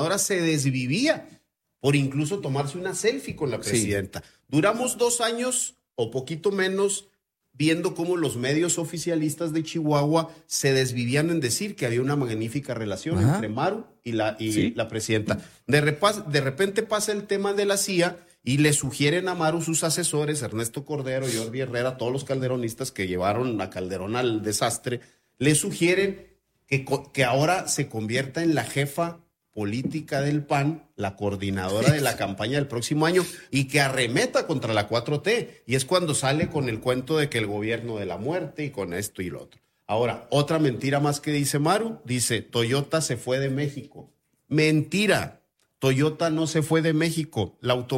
gobernadora se desvivía por incluso tomarse una selfie con la presidenta. Sí. Duramos 2 años o poquito menos viendo cómo los medios oficialistas de Chihuahua se desvivían en decir que había una magnífica relación entre Maru y la presidenta. De repente pasa el tema de la CIA y le sugieren a Maru sus asesores, Ernesto Cordero, Jordi Herrera, todos los calderonistas que llevaron a Calderón al desastre, le sugieren que ahora se convierta en la jefa política del PAN, la coordinadora de la campaña del próximo año y que arremeta contra la 4T. Y es cuando sale con el cuento de que el gobierno de la muerte y con esto y lo otro. Ahora, otra mentira más que dice Maru, dice Toyota se fue de México. Mentira, Toyota no se fue de México.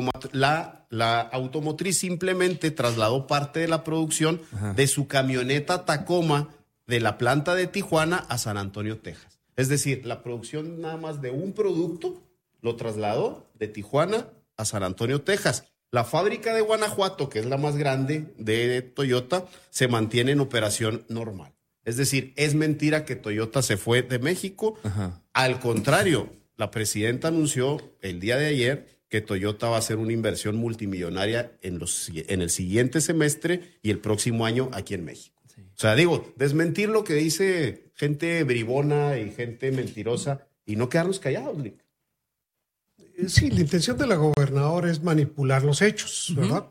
La automotriz simplemente trasladó parte de la producción de su camioneta Tacoma de la planta de Tijuana a San Antonio, Texas. Es decir, la producción nada más de un producto lo trasladó de Tijuana a San Antonio, Texas. La fábrica de Guanajuato, que es la más grande de Toyota, se mantiene en operación normal. Es decir, es mentira que Toyota se fue de México. Al contrario, la presidenta anunció el día de ayer que Toyota va a hacer una inversión multimillonaria en el siguiente semestre y el próximo año aquí en México. O sea, desmentir lo que dice gente bribona y gente mentirosa y no quedarnos callados, Lick. Sí, la intención de la gobernadora es manipular los hechos, ¿verdad?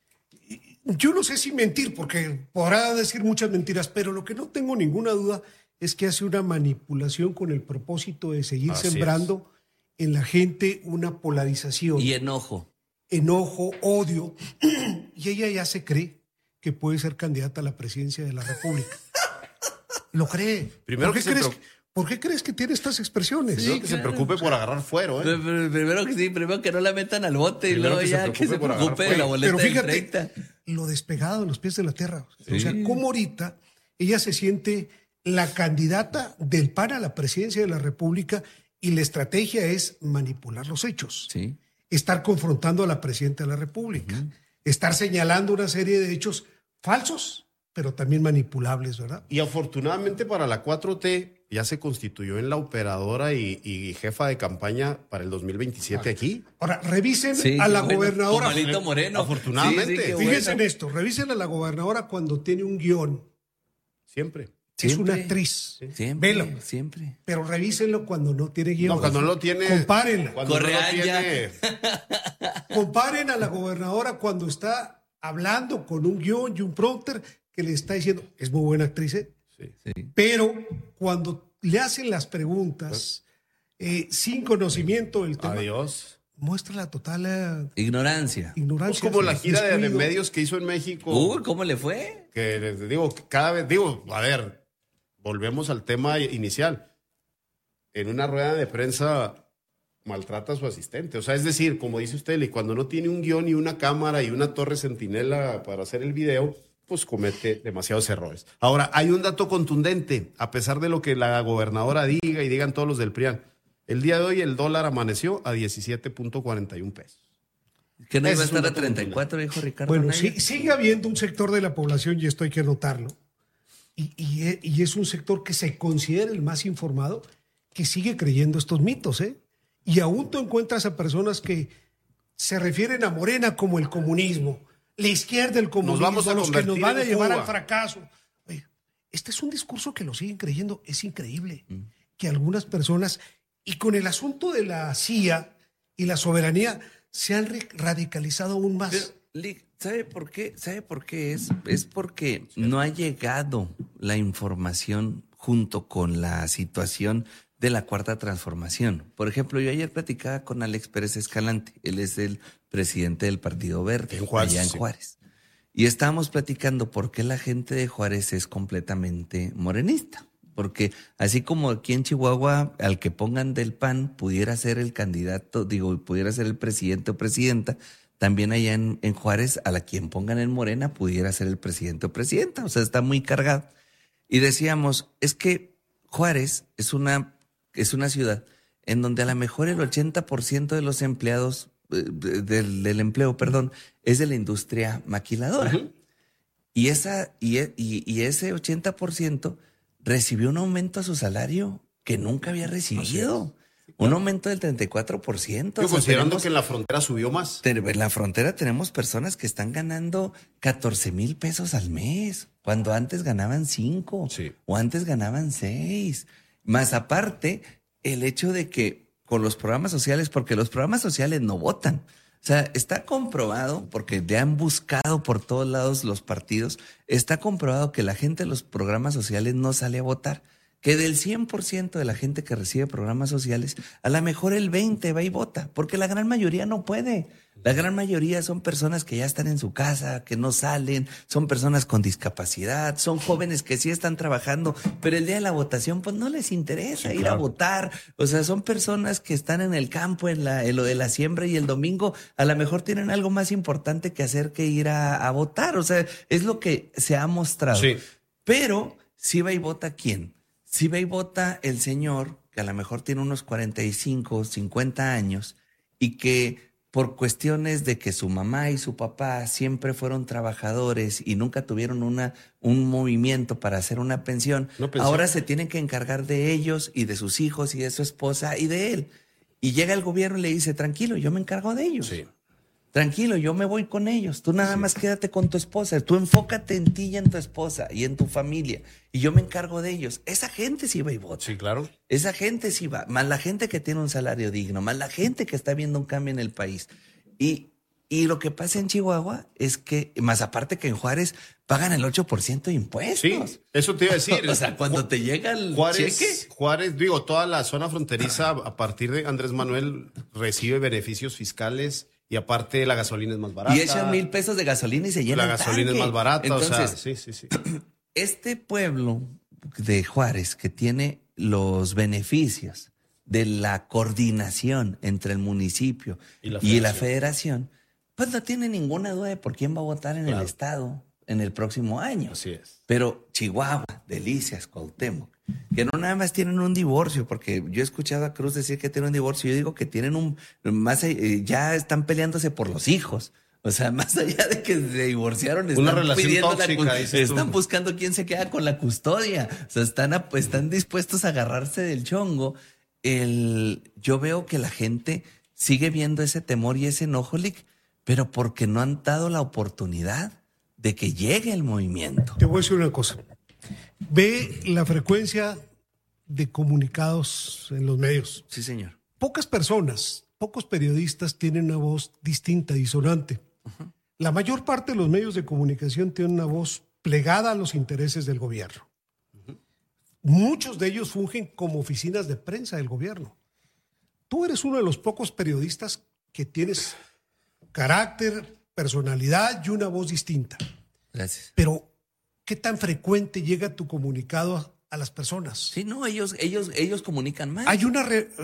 Yo no sé si mentir, porque podrá decir muchas mentiras, pero lo que no tengo ninguna duda es que hace una manipulación con el propósito de seguir sembrando en la gente una polarización. Y enojo. Enojo, odio. Y ella ya se cree que puede ser candidata a la presidencia de la República. Lo cree. ¿Por qué crees que tiene estas expresiones? Sí, que se preocupe por agarrar fuero, ¿eh? Primero que no la metan al bote y luego ya que se preocupe de la boleta. Pero fíjate, del 30. Lo despegado de los pies de la tierra. Sí. O sea, cómo ahorita ella se siente la candidata del PAN a la presidencia de la República y la estrategia es manipular los hechos. Sí. Estar confrontando a la presidenta de la República. Estar señalando una serie de hechos falsos, pero también manipulables, ¿verdad? Y afortunadamente para la 4T ya se constituyó en la operadora y jefa de campaña para el 2027 aquí. Ahora, revisen a la gobernadora. Malito Moreno. Afortunadamente. Fíjense en esto, revisen a la gobernadora cuando tiene un guión. Siempre. Es una actriz. Siempre. Velo. Siempre. Pero revísenlo cuando no tiene guión. No, cuando no lo tiene. Compárenla. Correa. Comparen a la gobernadora cuando está hablando con un guión y un prompter que le está diciendo, es muy buena actriz, ¿eh? Sí. Pero cuando le hacen las preguntas sin conocimiento del tema, muestra la total ignorancia. Pues como la gira de medios que hizo en México. Uy, ¿cómo le fue? Que les digo, cada vez, a ver, volvemos al tema inicial. En una rueda de prensa maltrata a su asistente. O sea, es decir, como dice usted, cuando no tiene un guión y una cámara y una torre centinela para hacer el video, pues comete demasiados errores. Ahora, hay un dato contundente, a pesar de lo que la gobernadora diga y digan todos los del PRIAN. El día de hoy el dólar amaneció a 17.41 pesos. ¿Que no iba a estar a 34, dijo Ricardo? Bueno, sí, sigue habiendo un sector de la población, y esto hay que notarlo, y es un sector que se considera el más informado, que sigue creyendo estos mitos, ¿eh? Y aún tú encuentras a personas que se refieren a Morena como el comunismo, la izquierda el comunismo, los que nos van a llevar al fracaso. Oye, este es un discurso que lo siguen creyendo. Es increíble que algunas personas, y con el asunto de la CIA y la soberanía, se han radicalizado aún más. Pero, ¿sabe por qué? Es porque no ha llegado la información junto con la situación de la Cuarta Transformación. Por ejemplo, yo ayer platicaba con Alex Pérez Escalante. Él es el presidente del Partido Verde, allá en Juárez. Y estábamos platicando por qué la gente de Juárez es completamente morenista. Porque así como aquí en Chihuahua, al que pongan del PAN pudiera ser el candidato, pudiera ser el presidente o presidenta, también allá en Juárez, a la quien pongan en Morena pudiera ser el presidente o presidenta. O sea, está muy cargado. Y decíamos, es que Juárez es una ciudad en donde a lo mejor el 80% de los empleados, del empleo, es de la industria maquiladora. Y ese 80% recibió un aumento a su salario que nunca había recibido. Un aumento del 34%. Yo considerando que en la frontera subió más. En la frontera tenemos personas que están ganando 14,000 pesos al mes, cuando antes ganaban 5 o antes ganaban 6. Más aparte, el hecho de que con los programas sociales, porque los programas sociales no votan. O sea, está comprobado, porque ya han buscado por todos lados los partidos, está comprobado que la gente de los programas sociales no sale a votar. Que del 100% de la gente que recibe programas sociales, a lo mejor el 20% va y vota, porque la gran mayoría no puede. La gran mayoría son personas que ya están en su casa, que no salen, son personas con discapacidad, son jóvenes que sí están trabajando, pero el día de la votación pues no les interesa ir a votar. O sea, son personas que están en el campo, en lo de la siembra, y el domingo a lo mejor tienen algo más importante que hacer que ir a votar. O sea, es lo que se ha mostrado. Sí. Pero si va y vota, ¿quién? Si va y vota el señor, que a lo mejor tiene unos 45, 50 años, y que por cuestiones de que su mamá y su papá siempre fueron trabajadores y nunca tuvieron un movimiento para hacer una pensión, ahora se tienen que encargar de ellos y de sus hijos y de su esposa y de él. Y llega el gobierno y le dice, tranquilo, yo me encargo de ellos. Sí. Tranquilo, yo me voy con ellos. Tú nada más quédate con tu esposa. Tú enfócate en ti y en tu esposa y en tu familia. Y yo me encargo de ellos. Esa gente sí va y vota. Sí, claro. Esa gente sí va. Más la gente que tiene un salario digno. Más la gente que está viendo un cambio en el país. Y lo que pasa en Chihuahua es que, más aparte que en Juárez, pagan el 8% de impuestos. Sí, eso te iba a decir. O sea, cuando te llega el cheque. Juárez, digo, toda la zona fronteriza, a partir de Andrés Manuel, recibe beneficios fiscales. Y aparte la gasolina es más barata. Y echan 1,000 pesos de gasolina y se llena el tanque. La gasolina es más barata. Entonces, o sea, sí. Este pueblo de Juárez que tiene los beneficios de la coordinación entre el municipio y la federación, pues no tiene ninguna duda de por quién va a votar en el estado en el próximo año. Así es. Pero Chihuahua, Delicias, Cuauhtémoc, que no nada más tienen un divorcio, porque yo he escuchado a Cruz decir que tiene un divorcio, yo digo que tienen ya están peleándose por los hijos. O sea, más allá de que se divorciaron, están una relación tóxica, están buscando quién se queda con la custodia. O sea, están dispuestos a agarrarse del chongo. Yo veo que la gente sigue viendo ese temor y ese enojo, pero porque no han dado la oportunidad de que llegue el movimiento. Te voy a decir una cosa. Ve la frecuencia de comunicados en los medios. Sí, señor. Pocos periodistas tienen una voz distinta, disonante. Uh-huh. La mayor parte de los medios de comunicación tienen una voz plegada a los intereses del gobierno. Uh-huh. Muchos de ellos fungen como oficinas de prensa del gobierno. Tú eres uno de los pocos periodistas que tienes carácter, personalidad y una voz distinta. Gracias. Pero ¿qué tan frecuente llega tu comunicado a las personas? Sí, no, ellos comunican más. Hay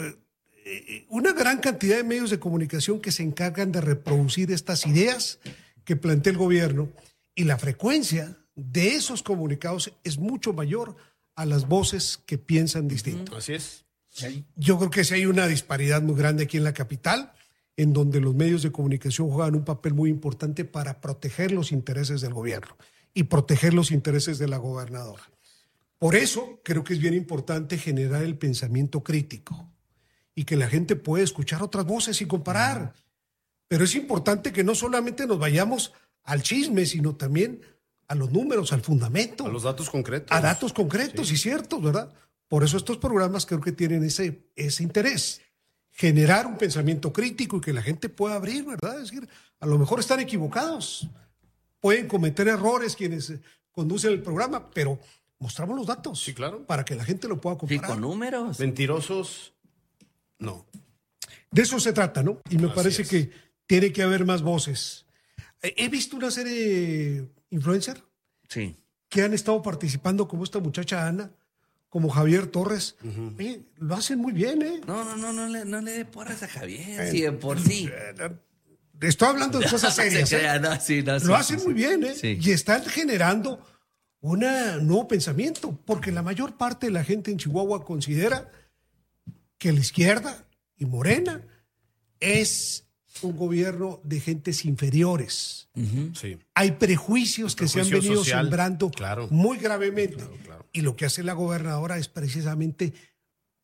una gran cantidad de medios de comunicación que se encargan de reproducir estas ideas que plantea el gobierno, y la frecuencia de esos comunicados es mucho mayor a las voces que piensan distinto. Así es. Yo creo que sí hay una disparidad muy grande aquí en la capital, en donde los medios de comunicación juegan un papel muy importante para proteger los intereses del gobierno y proteger los intereses de la gobernadora. Por eso creo que es bien importante generar el pensamiento crítico y que la gente pueda escuchar otras voces y comparar. Pero es importante que no solamente nos vayamos al chisme, sino también a los números, al fundamento. A los datos concretos. A datos concretos y ciertos, ¿verdad? Por eso estos programas creo que tienen ese interés. Generar un pensamiento crítico y que la gente pueda abrir, ¿verdad? Es decir, a lo mejor están equivocados. Pueden cometer errores quienes conducen el programa, pero mostramos los datos. Sí, claro. Para que la gente lo pueda comparar. Sí, con números. Mentirosos, no. De eso se trata, ¿no? Y me parece que tiene que haber más voces. He visto una serie de influencers que han estado participando, como esta muchacha Ana, como Javier Torres. Uh-huh. Oye, lo hacen muy bien, ¿eh? No le dé porras a Javier, sí, de por sí. Estoy hablando de cosas serias. Lo hacen muy bien, ¿eh? Sí. Y están generando un nuevo pensamiento, porque la mayor parte de la gente en Chihuahua considera que la izquierda y Morena es un gobierno de gentes inferiores. Uh-huh. Sí. Hay prejuicios que se han venido sembrando claro, muy gravemente. Claro. Y lo que hace la gobernadora es precisamente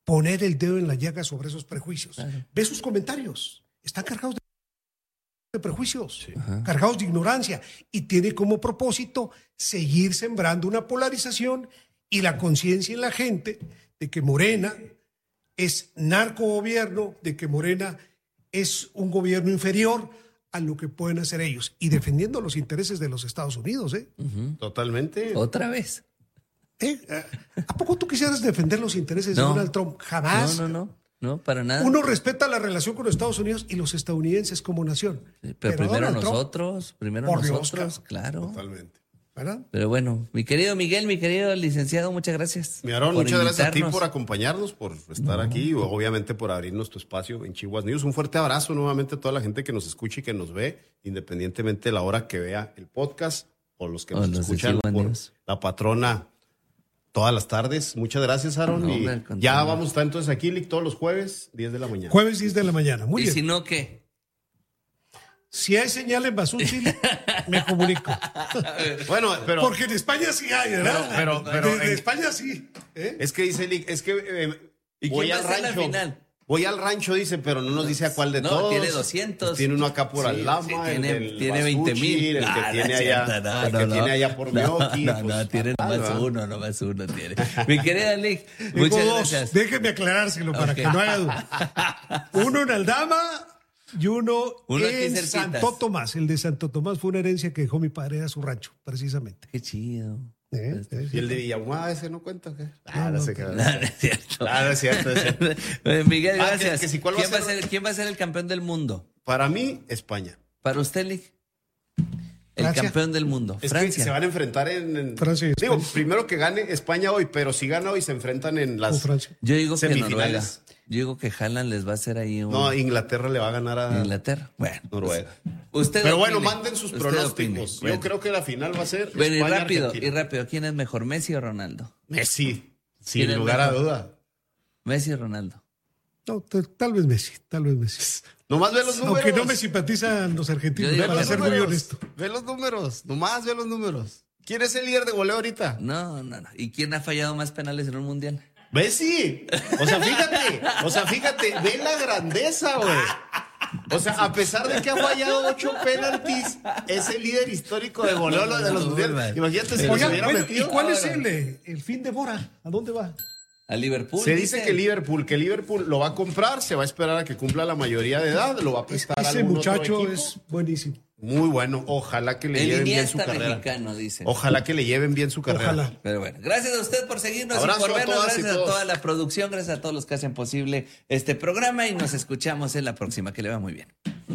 poner el dedo en la llaga sobre esos prejuicios. Claro. Ve sus comentarios, están cargados de prejuicios, Sí. cargados de ignorancia, y tiene como propósito seguir sembrando una polarización y la conciencia en la gente de que Morena es narcogobierno, de que Morena es un gobierno inferior a lo que pueden hacer ellos, y defendiendo los intereses de los Estados Unidos. Totalmente. Otra vez. ¿A poco tú quisieras defender los intereses de No. Donald Trump? Jamás. No, para nada. Uno respeta la relación con los Estados Unidos y los estadounidenses como nación. Sí, pero primero Donald Trump, nosotros, por Dios, claro. Totalmente. ¿verdad? Pero bueno, mi querido Miguel, mi querido licenciado, muchas gracias. Mi Aarón, por muchas gracias a ti invitarnos. por acompañarnos, por estar aquí y obviamente por abrirnos tu espacio en Chihuahua News. Un fuerte abrazo nuevamente a toda la gente que nos escucha y que nos ve, independientemente de la hora que vea el podcast o los que O nos los de escuchan Chihuahua por News. La Patrona todas las tardes. Muchas gracias, Aarón. No, y hombre, al ya contrario. vamos a estar entonces aquí, Lick, todos los jueves, 10 de la mañana. Jueves 10 de la mañana. Muy ¿Y bien. si no, qué? Si hay señal en Basúchil, me comunico. Bueno, pero Porque en España sí hay, ¿verdad? pero de en- España sí. es que dice Lick, es que ¿Y voy quién va al a ser la rancho. final? Voy al rancho, dice, pero no nos dice a cuál de No, todos. tiene 200. Pues tiene uno acá por Sí, Aldama, sí, el tiene del 20,000. el que Ah, tiene no es allá, cierto, no, el que no, tiene no. allá por No, Meoqui. no, pues, tiene fatal, nomás uno tiene. Mi querida Lick, Tengo muchas dos. gracias. Déjenme aclarárselo para Ok. que no haya duda. Uno en Aldama y uno Uno aquí en cerquitas. Santo Tomás. El de Santo Tomás fue una herencia que dejó mi padre a su rancho, precisamente. Qué chido. Y el de Villahumada, ese no cuenta, ¿o qué? no, sé No, no es cierto. Ah, no es cierto, es cierto. Miguel, Ah, gracias. que si cuál va a ser- ¿Quién va a ser el campeón del mundo? Para mí, España. Para usted, Lick. El Francia. campeón del mundo. Es Francia. que se van a enfrentar en Francia y Digo, España. primero que gane España hoy, pero si gana hoy se enfrentan en Con las Francia. Yo digo que semifinales. Noruega. Yo digo que Haaland les va a hacer ahí un... No, Inglaterra le va a ganar a Inglaterra. Bueno. Noruega. Usted Pero bueno, opine. manden sus Usted pronósticos. opine. Yo Bueno. creo que la final va a ser Bueno, y España-Argentina. rápido. ¿Quién es mejor, Messi o Ronaldo? Messi, ¿Quién sin es lugar a mejor? duda. Messi o Ronaldo. No, tal vez Messi, tal vez Messi. Nomás ve los números. Aunque no me simpatizan los argentinos, Yo digo para los ser muy honesto. Ve los números. Nomás ve los números. ¿Quién es el líder de goleo ahorita? No. ¿Y quién ha fallado más penales en un mundial? Messi. O sea, fíjate, ve la grandeza, güey. O sea, a pesar de que ha fallado 8 penaltis, es el líder histórico de goleo de los mundiales. Imagínate si los Oigan, hubiera bueno, ¿y metido. cuál es el fin de Bora? ¿A dónde va? A Liverpool. Se dice que Liverpool lo va a comprar, se va a esperar a que cumpla la mayoría de edad, lo va a prestar a Ese algún otro muchacho equipo. es buenísimo. Muy bueno, ojalá que le El lleven bien su Iniesta carrera. mexicano, dice. Ojalá que le lleven bien su carrera. Ojalá. Pero bueno, gracias a usted por seguirnos Abrazo y por a vernos. todas y Gracias a todos. toda la producción, gracias a todos los que hacen posible este programa y nos escuchamos en la próxima. Que le va muy bien.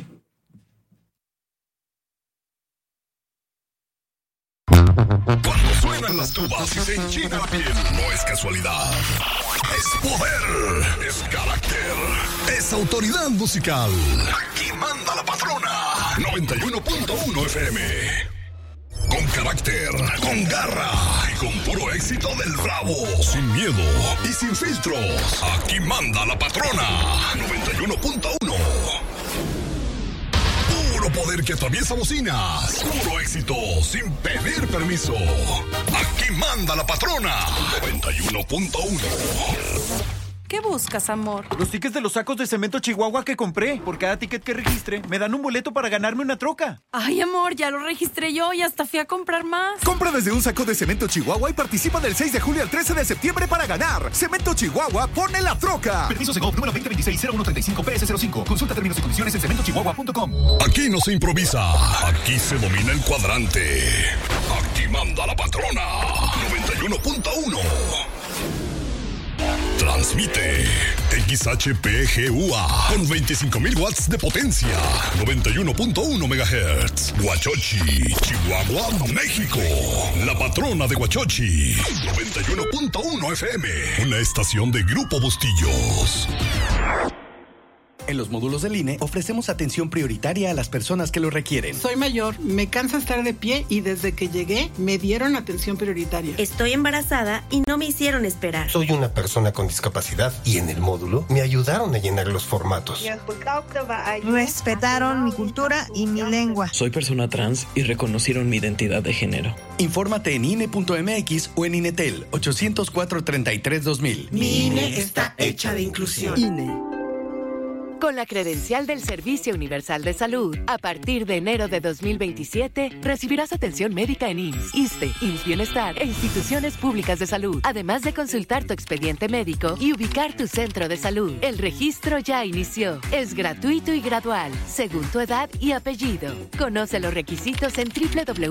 Cuando suenan las tubas y se enchina la piel, no es casualidad. Es poder, es carácter, es autoridad musical. Aquí manda la patrona. 91.1 FM. Con carácter, con garra y con puro éxito del Bravo. Sin miedo y sin filtros. Aquí manda la patrona. 91.1. Puro poder que atraviesa bocinas. Puro éxito sin pedir permiso. Aquí manda la patrona. 91.1. ¿Qué buscas, amor? Los tickets de los sacos de cemento Chihuahua que compré. Por cada ticket que registre, me dan un boleto para ganarme una troca. Ay, amor, ya lo registré yo y hasta fui a comprar más. Compra desde un saco de cemento Chihuahua y participa del 6 de julio al 13 de septiembre para ganar. Cemento Chihuahua, pone la troca. Permiso Segov número 2026-0135-PS05. Consulta términos y condiciones en cementochihuahua.com. Aquí no se improvisa. Aquí se domina el cuadrante. Aquí manda la patrona. 91.1. Transmite XHPGUA con 25,000 watts de potencia. 91.1 MHz. Huachochi, Chihuahua, México. La patrona de Huachochi. 91.1 FM. Una estación de Grupo Bustillos. En los módulos del INE ofrecemos atención prioritaria a las personas que lo requieren. Soy mayor, me cansa estar de pie y desde que llegué me dieron atención prioritaria. Estoy embarazada y no me hicieron esperar. Soy una persona con discapacidad y en el módulo me ayudaron a llenar los formatos. Respetaron mi cultura y mi lengua. Soy persona trans y reconocieron mi identidad de género. Infórmate en INE.mx o en INETEL 804-33-2000. Mi INE está hecha de inclusión. INE. Con la credencial del Servicio Universal de Salud, a partir de enero de 2027, recibirás atención médica en IMSS, ISSSTE, IMSS Bienestar e instituciones públicas de salud, además de consultar tu expediente médico y ubicar tu centro de salud. El registro ya inició. Es gratuito y gradual, según tu edad y apellido. Conoce los requisitos en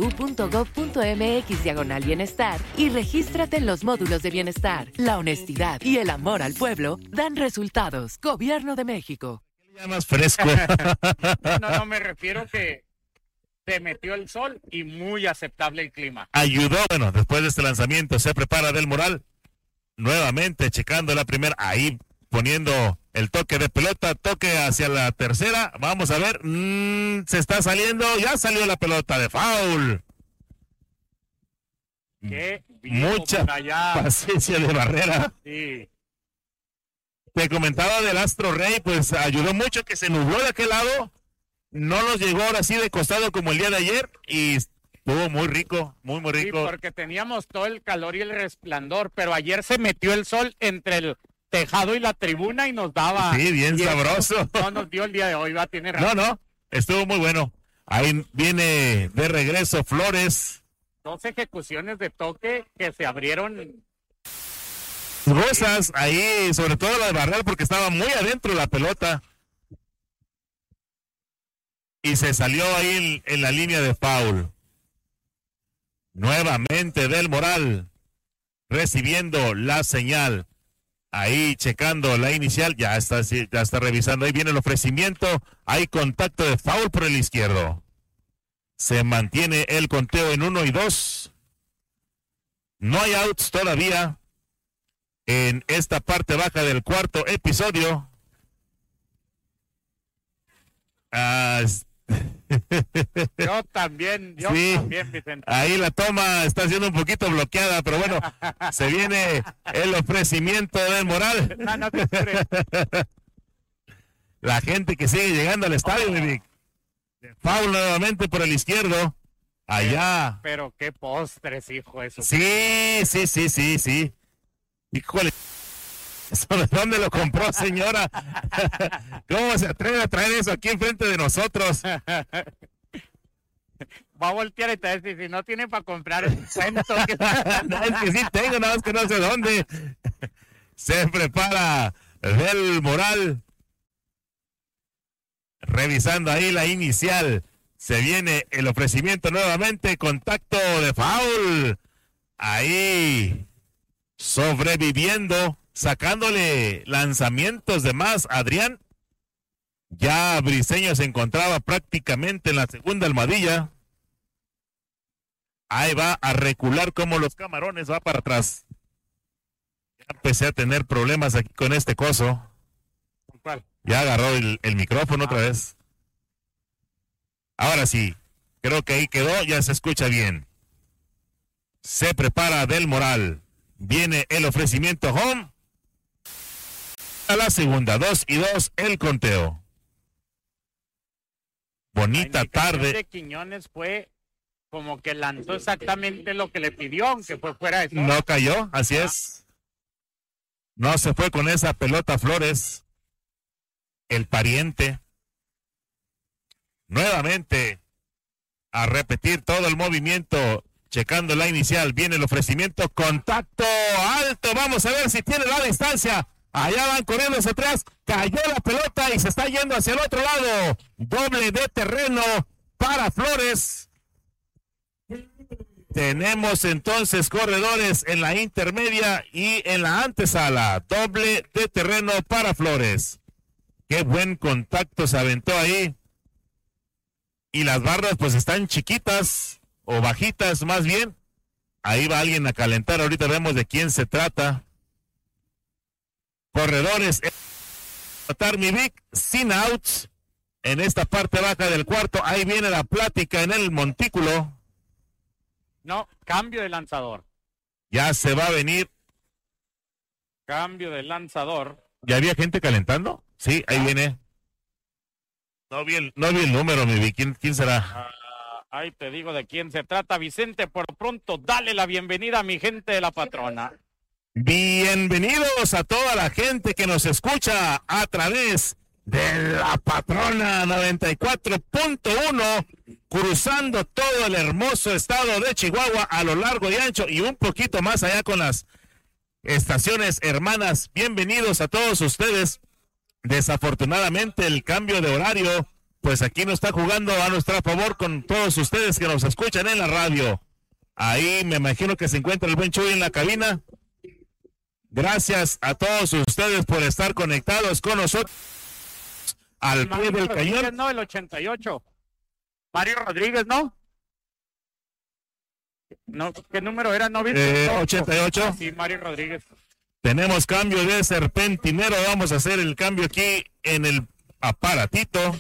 www.gov.mx/bienestar y regístrate en los módulos de bienestar. La honestidad y el amor al pueblo dan resultados. Gobierno de México. Ya más fresco. No, me refiero que se metió el sol y muy aceptable el clima. Ayudó, bueno, después de este lanzamiento se prepara Del Moral, nuevamente checando la primera, ahí poniendo el toque de pelota, toque hacia la tercera, vamos a ver, se está saliendo, ya salió la pelota de foul. Mucha paciencia de Barrera. Sí. Te comentaba del Astro Rey, pues ayudó mucho que se nubló de aquel lado, no nos llegó ahora sí de costado como el día de ayer y estuvo muy rico, muy rico. Sí, porque teníamos todo el calor y el resplandor, pero ayer se metió el sol entre el tejado y la tribuna y nos daba... Sí, bien sabroso. No nos dio el día de hoy, va a tener razón. No, estuvo muy bueno. Ahí viene de regreso Flores. 2 ejecuciones de toque que se abrieron... Cosas ahí, sobre todo la de Barrera, porque estaba muy adentro la pelota y se salió ahí en la línea de foul. Nuevamente Del Moral recibiendo la señal, ahí checando la inicial, ya está revisando, ahí viene el ofrecimiento, hay contacto de foul por el izquierdo. Se mantiene el conteo en 1 y 2. No hay outs todavía en esta parte baja del cuarto episodio. Yo también, Vicente. Ahí la toma está siendo un poquito bloqueada, pero bueno, se viene el ofrecimiento del Moral. No te apures. La gente que sigue llegando al estadio, mi Vic. Foul nuevamente por el izquierdo. Allá. Pero qué postres, hijo, eso. Sí. Híjole, ¿de dónde lo compró, señora? ¿Cómo se atreve a traer eso aquí enfrente de nosotros? Va a voltear y te va a decir, si no tiene para comprar el cuento. No, es que sí tengo, nada más que no sé dónde. Se prepara Del Moral. Revisando ahí la inicial. Se viene el ofrecimiento nuevamente. Contacto de foul. Ahí. Sobreviviendo, sacándole lanzamientos de más, Adrián. Ya Briseño se encontraba prácticamente en la segunda almohadilla. Ahí va a recular como los camarones, va para atrás. Ya empecé a tener problemas aquí con este coso. ¿Cuál? Ya agarró el micrófono otra vez. Ahora sí, creo que ahí quedó, ya se escucha bien. Se prepara Del Moral. Viene el ofrecimiento home. A la segunda, 2 y 2, el conteo. Bonita tarde. De Quiñones fue como que lanzó exactamente lo que le pidió, aunque fue fuera de todo. No cayó, así es. No se fue con esa pelota Flores. El pariente. Nuevamente a repetir todo el movimiento. Checando la inicial, viene el ofrecimiento, contacto alto, vamos a ver si tiene la distancia, allá van corriendo hacia atrás, cayó la pelota y se está yendo hacia el otro lado, doble de terreno para Flores. Tenemos entonces corredores en la intermedia y en la antesala, doble de terreno para Flores. Qué buen contacto se aventó ahí, y las barras pues están chiquitas, o bajitas más bien. Ahí va alguien a calentar, ahorita vemos de quién se trata. Corredores Anotar mi Vic, sin outs en esta parte baja del cuarto. Ahí viene la plática en el montículo. No, cambio de lanzador. Ya se va a venir. Cambio de lanzador. ¿Ya había gente calentando? Sí, ahí viene. No vi el número, mi Vic. ¿Quién será? Ahí te digo de quién se trata, Vicente. Por pronto, dale la bienvenida a mi gente de la patrona. Bienvenidos a toda la gente que nos escucha a través de la patrona 94.1, cruzando todo el hermoso estado de Chihuahua a lo largo y ancho y un poquito más allá con las estaciones hermanas. Bienvenidos a todos ustedes. Desafortunadamente el cambio de horario, pues aquí no está jugando a nuestro favor con todos ustedes que nos escuchan en la radio. Ahí me imagino que se encuentra el buen Chuy en la cabina. Gracias a todos ustedes por estar conectados con nosotros al pie del cañón. No, el 88. Mario Rodríguez, ¿no? No, ¿qué número era? ¿No viste? 88. Sí, Mario Rodríguez. Tenemos cambio de serpentinero. Vamos a hacer el cambio aquí en el aparatito.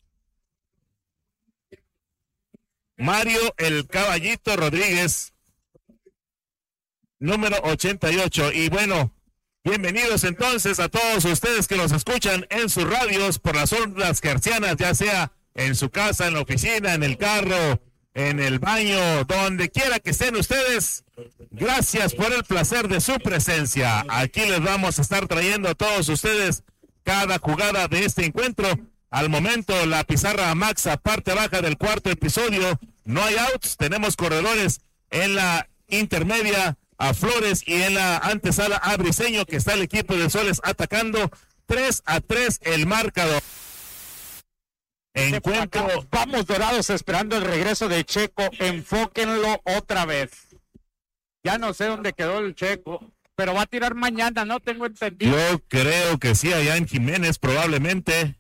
Mario el Caballito Rodríguez, número 88. Y bueno, bienvenidos entonces a todos ustedes que nos escuchan en sus radios por las ondas hertzianas, ya sea en su casa, en la oficina, en el carro, en el baño, donde quiera que estén ustedes. Gracias por el placer de su presencia. Aquí les vamos a estar trayendo a todos ustedes cada jugada de este encuentro. Al momento, la pizarra Maxa, parte baja del cuarto episodio. No hay outs, tenemos corredores en la intermedia a Flores y en la antesala a Briseño, que está el equipo de Soles atacando. 3-3 el marcador. Encuentro. Vamos Dorados esperando el regreso de Checo. Enfóquenlo otra vez. Ya no sé dónde quedó el Checo, pero va a tirar mañana, no tengo entendido. Yo creo que sí, allá en Jiménez probablemente.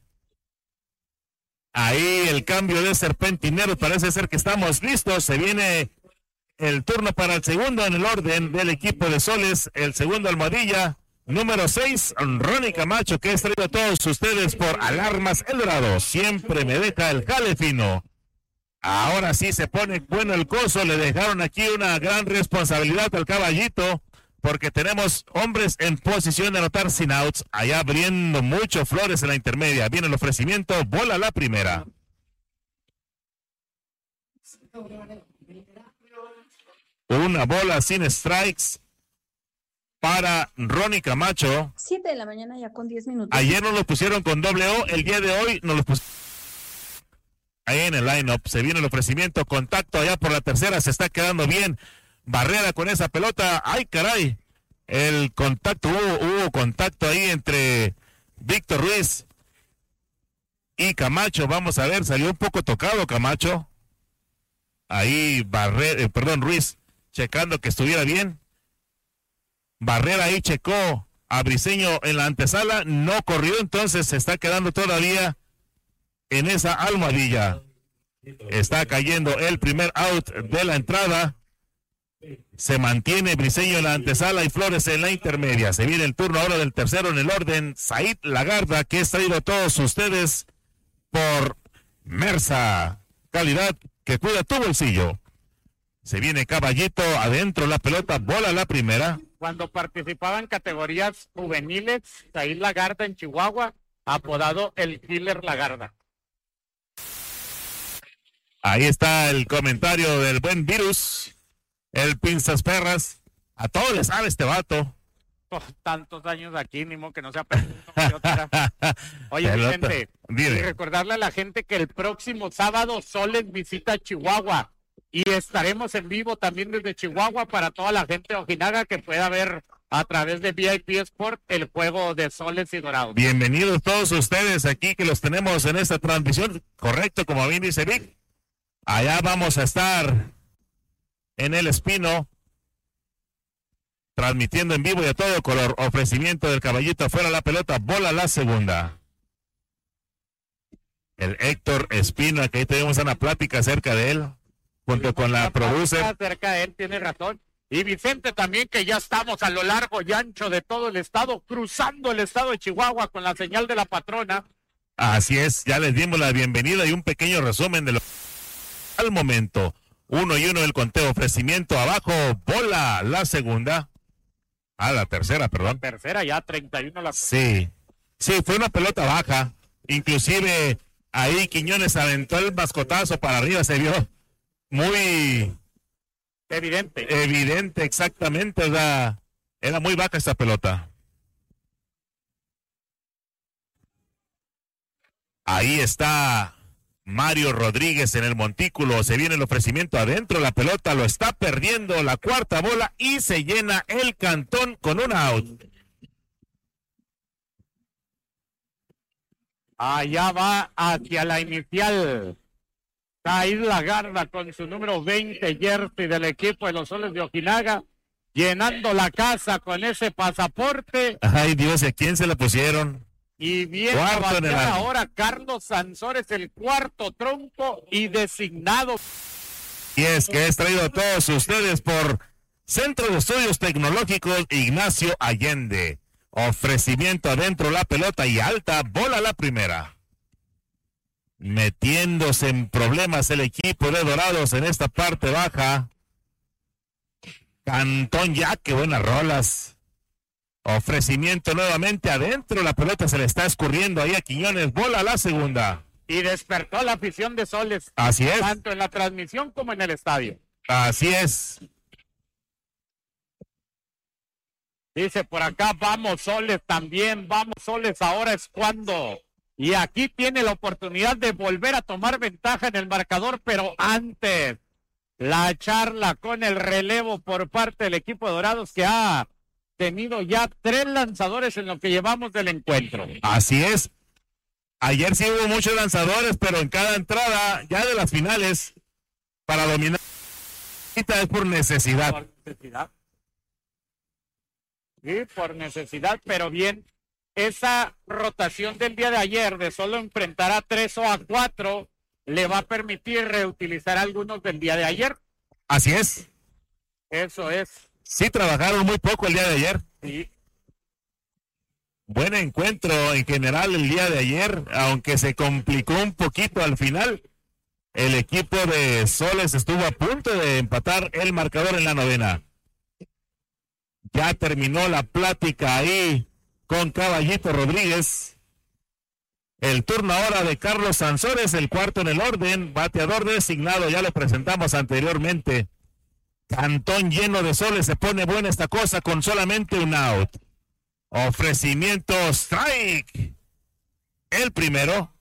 Ahí el cambio de serpentinero, parece ser que estamos listos. Se viene el turno para el segundo en el orden del equipo de Soles. El segundo almohadilla, número 6, Ronnie Camacho, que es traído a todos ustedes por Alarmas El Dorado. Siempre me deja el jale fino. Ahora sí se pone bueno el coso. Le dejaron aquí una gran responsabilidad al Caballito, porque tenemos hombres en posición de anotar sin outs. Allá abriendo mucho Flores en la intermedia. Viene el ofrecimiento, bola la primera. Una bola sin strikes para Ronnie Camacho. 7 de la mañana ya con 10 minutos. Ayer nos lo pusieron con doble O, el día de hoy nos lo pusieron ahí en el line-up. Se viene el ofrecimiento, contacto allá por la tercera, se está quedando bien Barrera con esa pelota. Ay, caray, el contacto, hubo contacto ahí entre Víctor Ruiz y Camacho. Vamos a ver, salió un poco tocado Camacho. Ahí Ruiz checando que estuviera bien. Barrera ahí checó a Briseño en la antesala, no corrió, entonces se está quedando todavía en esa almohadilla. Está cayendo el primer out de la entrada. Se mantiene Briseño en la antesala y Flores en la intermedia. Se viene el turno ahora del tercero en el orden. Said Lagarda, que es traído a todos ustedes por Mersa, calidad que cuida tu bolsillo. Se viene Caballito, adentro la pelota, bola la primera. Cuando participaba en categorías juveniles, Said Lagarda en Chihuahua, apodado el Killer Lagarda. Ahí está el comentario del buen Virus, el Pinzas Perras. A todos les sabe este vato. Tantos años aquí, ni modo que no sea otra. Oye, Vicente, y recordarle a la gente que el próximo sábado Soles visita Chihuahua y estaremos en vivo también desde Chihuahua para toda la gente de Ojinaga que pueda ver a través de VIP Sport el juego de Soles y Dorados. Bienvenidos todos ustedes aquí que los tenemos en esta transmisión, correcto, como bien dice Vic. Allá vamos a estar en el Espino, transmitiendo en vivo y a todo color. Ofrecimiento del Caballito afuera la pelota, bola la segunda. El Héctor Espino, que ahí tenemos una plática acerca de él, junto con la producer. Acerca de él, tiene razón. Y Vicente también, que ya estamos a lo largo y ancho de todo el estado, cruzando el estado de Chihuahua con la señal de la patrona. Así es, ya les dimos la bienvenida y un pequeño resumen de lo al momento. 1-1 el conteo, ofrecimiento abajo, bola la segunda. La tercera, perdón. La tercera ya, 31 la Sí, fue una pelota baja. Inclusive ahí Quiñones aventó el mascotazo para arriba, se vio muy... Evidente, exactamente. Era muy baja esta pelota. Ahí está Mario Rodríguez en el montículo. Se viene el ofrecimiento adentro. La pelota lo está perdiendo. La cuarta bola y se llena el cantón con un out. Allá va hacia la inicial. Said Lagarda con su número 20 jersey del equipo de los Soles de Ojinaga, llenando la casa con ese pasaporte. Ay Dios, ¿a quién se la pusieron? Y viene a batear ahora Carlos Sansores, el cuarto trompo y designado. Y es que es traído a todos ustedes por Centro de Estudios Tecnológicos Ignacio Allende. Ofrecimiento adentro, la pelota y alta, bola la primera. Metiéndose en problemas el equipo de Dorados en esta parte baja. Cantón ya, qué buenas rolas. Ofrecimiento nuevamente adentro, la pelota se le está escurriendo ahí a Quiñones, bola la segunda. Y despertó la afición de Soles. Así es. Tanto en la transmisión como en el estadio. Así es. Dice por acá, vamos Soles también, vamos Soles, ahora es cuando. Y aquí tiene la oportunidad de volver a tomar ventaja en el marcador, pero antes la charla con el relevo por parte del equipo de Dorados, que ha tenido ya 3 lanzadores en lo que llevamos del encuentro. Así es. Ayer sí hubo muchos lanzadores, pero en cada entrada ya de las finales para dominar es por necesidad. Por necesidad. Sí, por necesidad, pero bien. Esa rotación del día de ayer de solo enfrentar a 3 o a 4 le va a permitir reutilizar algunos del día de ayer. Así es. Eso es. Sí, trabajaron muy poco el día de ayer. Sí. Buen encuentro en general el día de ayer, aunque se complicó un poquito al final. El equipo de Soles estuvo a punto de empatar el marcador en la novena. Ya terminó la plática ahí con Caballito Rodríguez. El turno ahora de Carlos Sansores, el cuarto en el orden, bateador designado, ya lo presentamos anteriormente. Cantón lleno de Soles, se pone buena esta cosa con solamente un out. Ofrecimiento strike. El primero.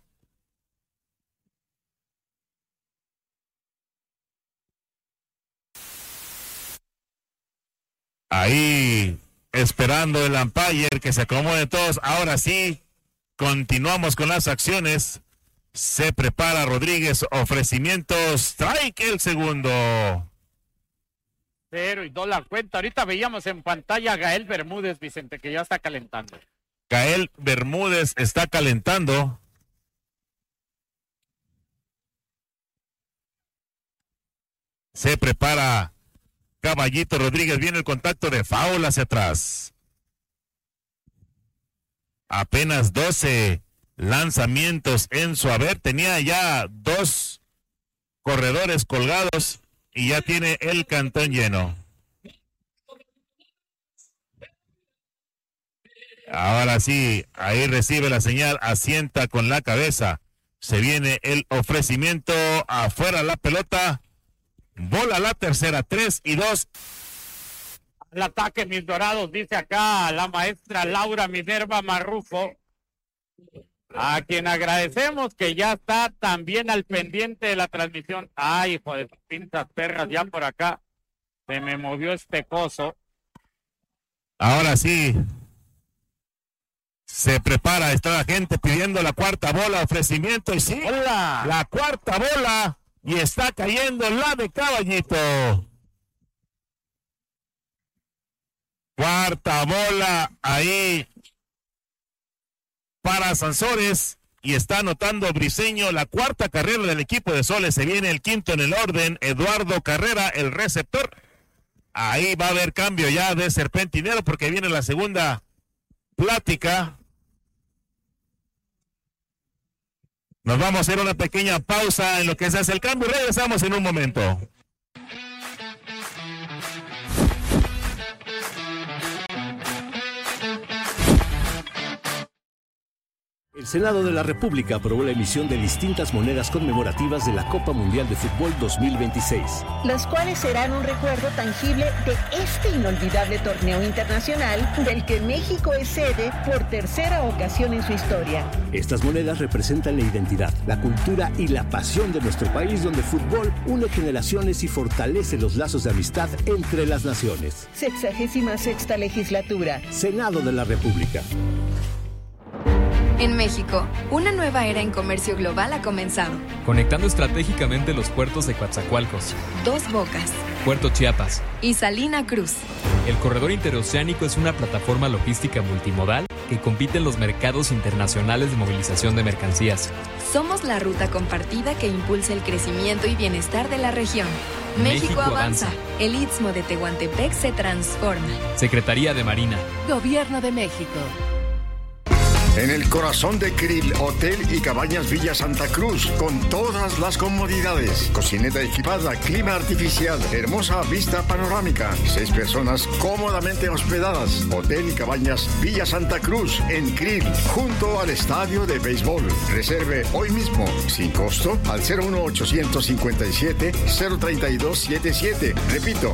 Ahí esperando el umpire que se acomode todos. Ahora sí, continuamos con las acciones. Se prepara Rodríguez, ofrecimiento, strike el segundo. 0-2 la cuenta. Ahorita veíamos en pantalla a Gael Bermúdez, Vicente, que ya está calentando. Gael Bermúdez está calentando. Se prepara Caballito Rodríguez, viene el contacto de foul hacia atrás. Apenas 12 lanzamientos en su haber, tenía ya 2 corredores colgados y ya tiene el cantón lleno. Ahora sí, ahí recibe la señal, asienta con la cabeza. Se viene el ofrecimiento, afuera la pelota. Bola la tercera, 3-2. El ataque, mis Dorados, dice acá la maestra Laura Minerva Marrufo, a quien agradecemos que ya está también al pendiente de la transmisión. Ay, hijo de pintas perras, ya por acá se me movió este coso. Ahora sí, se prepara, está la gente pidiendo la cuarta bola, ofrecimiento, y sí, ¡hola! La cuarta bola. Y está cayendo la de Caballito. Cuarta bola ahí para Sansores. Y está anotando Briseño la cuarta carrera del equipo de Soles. Se viene el quinto en el orden. Eduardo Carrera, el receptor. Ahí va a haber cambio ya de Serpentinero porque viene la segunda plática. Nos vamos a hacer una pequeña pausa en lo que se hace el cambio y regresamos en un momento. El Senado de la República aprobó la emisión de distintas monedas conmemorativas de la Copa Mundial de Fútbol 2026. Las cuales serán un recuerdo tangible de este inolvidable torneo internacional del que México es sede por tercera ocasión en su historia. Estas monedas representan la identidad, la cultura y la pasión de nuestro país, donde el fútbol une generaciones y fortalece los lazos de amistad entre las naciones. 66ª legislatura. Senado de la República. En México, una nueva era en comercio global ha comenzado. Conectando estratégicamente los puertos de Coatzacoalcos, Dos Bocas, Puerto Chiapas y Salina Cruz. El corredor interoceánico es una plataforma logística multimodal que compite en los mercados internacionales de movilización de mercancías. Somos la ruta compartida que impulsa el crecimiento y bienestar de la región. México avanza. El Istmo de Tehuantepec se transforma. Secretaría de Marina. Gobierno de México. En el corazón de Krill, Hotel y Cabañas Villa Santa Cruz, con todas las comodidades. Cocineta equipada, clima artificial, hermosa vista panorámica. 6 personas cómodamente hospedadas. Hotel y Cabañas Villa Santa Cruz, en Krill, junto al estadio de béisbol. Reserve hoy mismo, sin costo, al 01857-03277. Repito,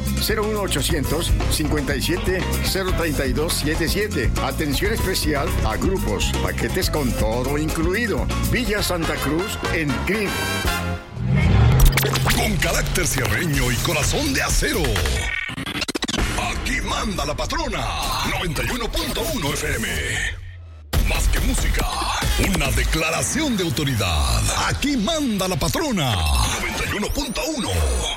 01857-03277. Atención especial a grupos, paquetes con todo incluido. Villa Santa Cruz en Krill. Con carácter sierreño y corazón de acero. Aquí manda la patrona. 91.1 FM. Más que música, una declaración de autoridad. Aquí manda la patrona. 91.1.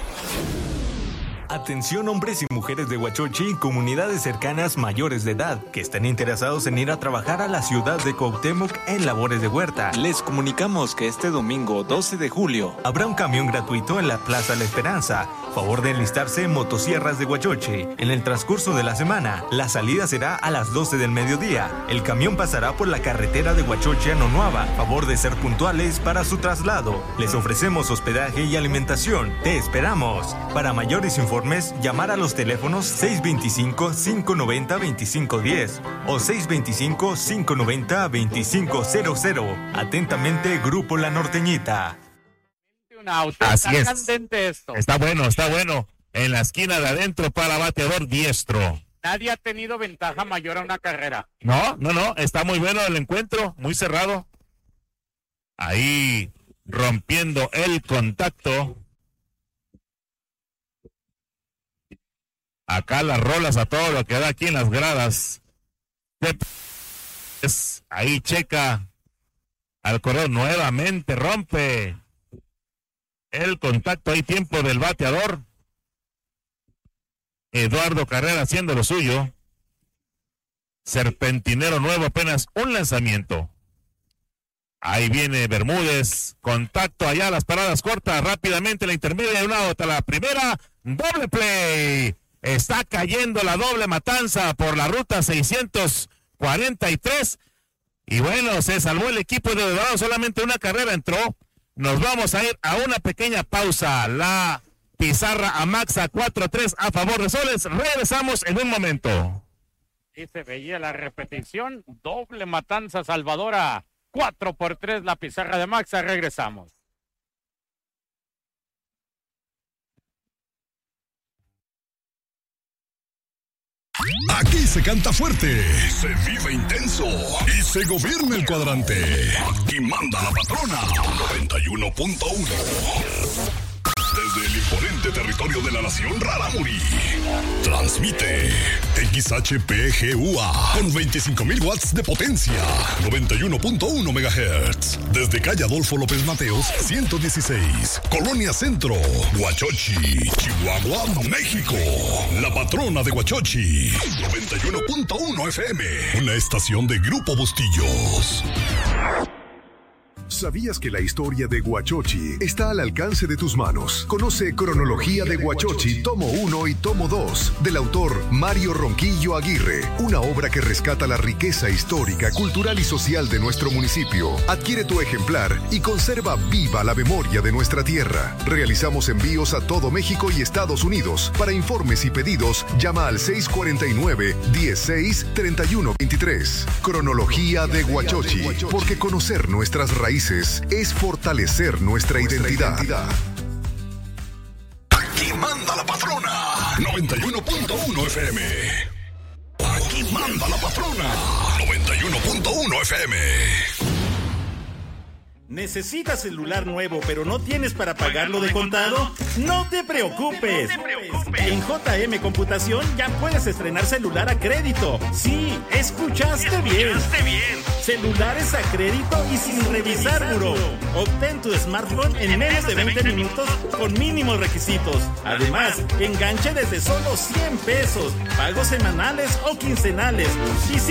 Atención hombres y mujeres de Huachochi y comunidades cercanas mayores de edad que estén interesados en ir a trabajar a la ciudad de Cuauhtémoc en labores de huerta. Les comunicamos que este domingo 12 de julio habrá un camión gratuito en la Plaza La Esperanza. Favor de enlistarse en Motosierras de Huachochi. En el transcurso de la semana, la salida será a las 12 del mediodía. El camión pasará por la carretera de Huachochi a Nonuava. Favor de ser puntuales para su traslado. Les ofrecemos hospedaje y alimentación. Te esperamos. Para mayores informaciones, llamar a los teléfonos 625-590-2510 o 625-590-2500. Atentamente, Grupo La Norteñita. Así es. Está bueno. En la esquina de adentro para bateador diestro. Nadie ha tenido ventaja mayor a una carrera. No. Está muy bueno el encuentro, muy cerrado. Ahí rompiendo el contacto. Acá las rolas a todo lo que da aquí en las gradas. Ahí checa al corredor, nuevamente rompe el contacto. Hay tiempo del bateador. Eduardo Carrera haciendo lo suyo. Serpentinero nuevo, apenas un lanzamiento. Ahí viene Bermúdez. Contacto allá, las paradas cortas. Rápidamente la intermedia de una hasta la primera. Doble play. Está cayendo la doble matanza por la ruta 643. Y bueno, se salvó el equipo de Dorado. Solamente una carrera entró. Nos vamos a ir a una pequeña pausa. La pizarra amaxa 4-3 a favor de Soles. Regresamos en un momento. Y se veía la repetición. Doble matanza salvadora. 4-3 la pizarra de Maxa. Regresamos. Aquí se canta fuerte, se vive intenso y se gobierna el cuadrante. Aquí manda la patrona. 91.1. Desde el imponente territorio de la nación Rarámuri. Transmite XHPGUA con 25,000 watts de potencia. 91.1 MHz. Desde calle Adolfo López Mateos, 116. Colonia Centro, Huachochi, Chihuahua, México. La patrona de Huachochi. 91.1 FM. Una estación de Grupo Bustillos. ¿Sabías que la historia de Huachochi está al alcance de tus manos? Conoce Cronología de Huachochi, tomo 1 y tomo 2, del autor Mario Ronquillo Aguirre, una obra que rescata la riqueza histórica, cultural y social de nuestro municipio. Adquiere tu ejemplar y conserva viva la memoria de nuestra tierra. Realizamos envíos a todo México y Estados Unidos. Para informes y pedidos, llama al 649-16-3123. Cronología de Huachochi, porque conocer nuestras raíces es fortalecer nuestra identidad. Aquí manda la patrona. 91.1 FM. Aquí manda la patrona. 91.1 FM. ¿Necesitas celular nuevo pero no tienes para pagarlo de contado? ¡No te preocupes! En JM Computación ya puedes estrenar celular a crédito. Sí, escuchaste bien. Celulares a crédito y sin revisar buró. Obtén tu smartphone en menos de 20 minutos con mínimos requisitos. Además, enganche desde solo 100 pesos, pagos semanales o quincenales. Y